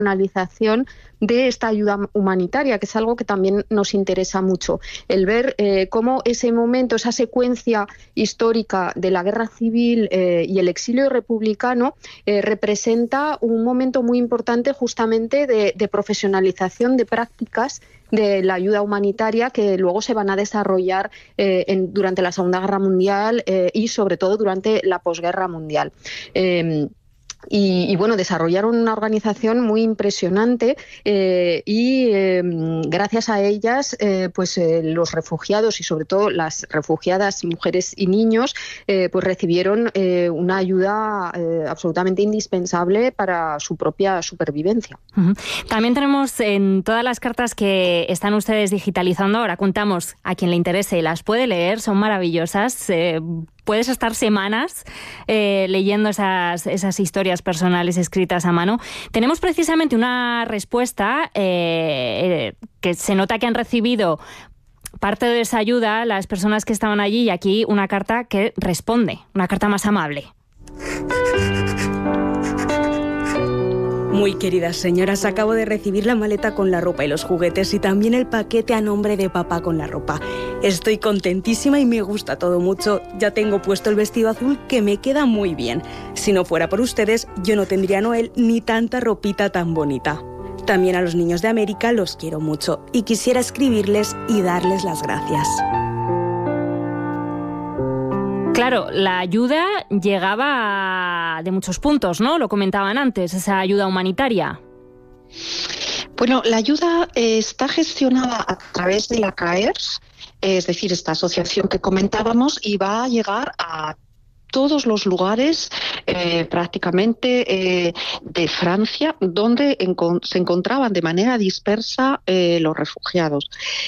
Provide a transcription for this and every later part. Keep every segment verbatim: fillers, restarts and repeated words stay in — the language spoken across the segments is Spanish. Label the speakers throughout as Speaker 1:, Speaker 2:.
Speaker 1: profesionalización de esta ayuda humanitaria, que es algo que también nos interesa mucho. El ver eh, cómo ese momento, esa secuencia histórica de la guerra civil eh, y el exilio republicano eh, representa un momento muy importante justamente de, de profesionalización de prácticas de la ayuda humanitaria que luego se van a desarrollar eh, en, durante la Segunda Guerra Mundial eh, y sobre todo durante la posguerra mundial. Eh, Y, y bueno, desarrollaron una organización muy impresionante eh, y eh, gracias a ellas eh, pues eh, los refugiados y sobre todo las refugiadas mujeres y niños eh, pues recibieron eh, una ayuda eh, absolutamente indispensable para su propia supervivencia.
Speaker 2: Uh-huh. También tenemos en todas las cartas que están ustedes digitalizando, ahora contamos a quien le interese, las puede leer, son maravillosas. Eh, Puedes estar semanas eh, leyendo esas, esas historias personales escritas a mano. Tenemos precisamente una respuesta eh, eh, que se nota que han recibido parte de esa ayuda las personas que estaban allí, y aquí una carta que responde, una carta más amable.
Speaker 3: Muy queridas señoras, acabo de recibir la maleta con la ropa y los juguetes y también el paquete a nombre de papá con la ropa. Estoy contentísima y me gusta todo mucho. Ya tengo puesto el vestido azul que me queda muy bien. Si no fuera por ustedes, yo no tendría Noel ni tanta ropita tan bonita. También a los niños de América los quiero mucho y quisiera escribirles y darles las gracias.
Speaker 2: Claro, la ayuda llegaba de muchos puntos, ¿no? Lo comentaban antes, esa ayuda humanitaria.
Speaker 4: Bueno, la ayuda eh, está gestionada a través de la CAERF, es decir, esta asociación que comentábamos, y va a llegar a todos los lugares eh, prácticamente eh, de Francia donde encon- se encontraban de manera dispersa eh, los refugiados.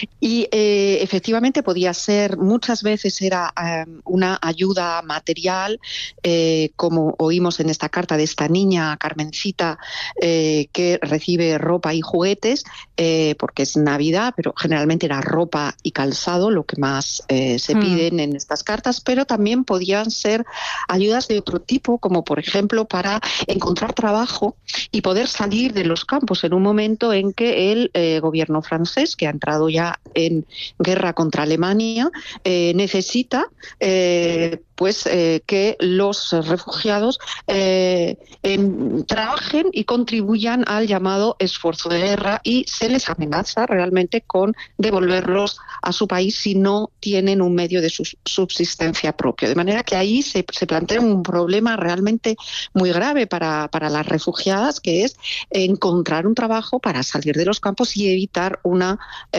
Speaker 4: Y eh, efectivamente podía ser, muchas veces era eh, una ayuda material, eh, como oímos en esta carta de esta niña Carmencita, eh, que recibe ropa y juguetes, eh, porque es Navidad, pero generalmente era ropa y calzado lo que más eh, se mm. piden en estas cartas, pero también podían ser ayudas de otro tipo, como por ejemplo para encontrar trabajo y poder salir de los campos en un momento en que el eh, gobierno francés, que ha entrado ya en guerra contra Alemania, eh, necesita eh, pues eh, que los refugiados eh, en, trabajen y contribuyan al llamado esfuerzo de guerra, y se les amenaza realmente con devolverlos a su país si no tienen un medio de su subsistencia propio. De manera que ahí se, se plantea un problema realmente muy grave para, para las refugiadas, que es encontrar un trabajo para salir de los campos y evitar una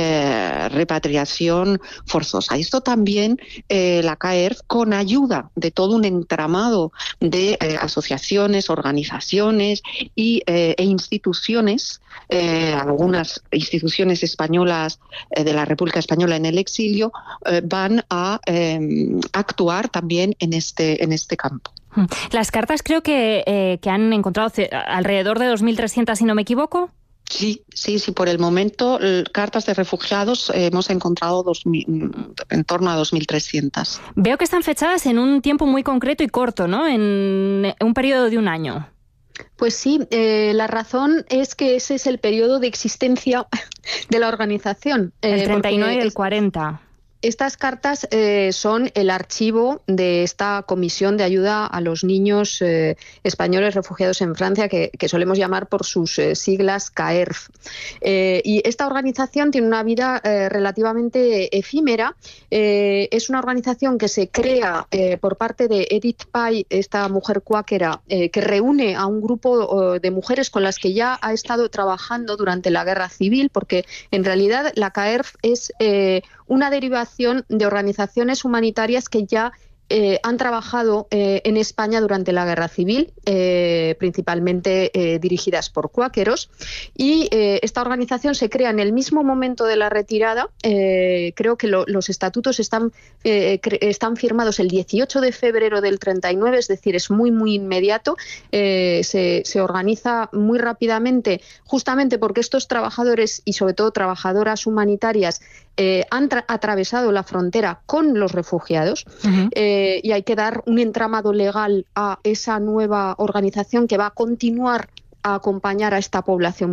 Speaker 4: eh, repatriación forzosa. Esto también eh, la CAERF, con ayuda de todo un entramado de eh, asociaciones, organizaciones y, eh, e instituciones, eh, algunas instituciones españolas eh, de la República Española en el exilio, eh, van a eh, actuar también en este, en este campo.
Speaker 2: Las cartas creo que, eh, que han encontrado alrededor de dos mil trescientas, si no me equivoco.
Speaker 4: Sí, sí, sí. Por el momento, cartas de refugiados eh, hemos encontrado dos mil, en torno a dos mil trescientas.
Speaker 2: Veo que están fechadas en un tiempo muy concreto y corto, ¿no? En un periodo de un año.
Speaker 1: Pues sí, eh, la razón es que ese es el periodo de existencia de la organización.
Speaker 2: El eh, treinta y nueve y el cuarenta.
Speaker 1: Estas cartas eh, son el archivo de esta comisión de ayuda a los niños eh, españoles refugiados en Francia, que, que solemos llamar por sus eh, siglas CAERF. Eh, y esta organización tiene una vida eh, relativamente efímera. Eh, es una organización que se crea eh, por parte de Edith Pye, esta mujer cuáquera, eh, que reúne a un grupo eh, de mujeres con las que ya ha estado trabajando durante la guerra civil, porque en realidad la CAERF es eh, una derivación de organizaciones humanitarias que ya eh, han trabajado eh, en España durante la Guerra Civil, eh, principalmente eh, dirigidas por cuáqueros, y eh, esta organización se crea en el mismo momento de la retirada. Eh, creo que lo, los estatutos están, eh, están firmados el dieciocho de febrero del treinta y nueve, es decir, es muy, muy inmediato. Eh, se, se organiza muy rápidamente, justamente porque estos trabajadores y sobre todo trabajadoras humanitarias Eh, han tra- atravesado la frontera con los refugiados. Uh-huh. eh, y hay que dar un entramado legal a esa nueva organización que va a continuar a acompañar a esta población